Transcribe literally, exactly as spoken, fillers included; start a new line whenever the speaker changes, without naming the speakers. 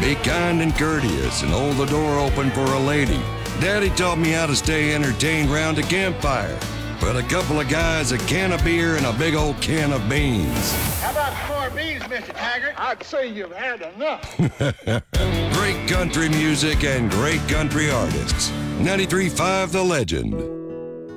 Be kind and courteous and hold the door open for a lady. Daddy taught me how to stay entertained round a campfire with a couple of guys, a can of beer, and a big old can of beans.
How about some more beans, Mister Taggart? I'd say you've had enough.
Great country music and great country artists. ninety-three point five The Legend.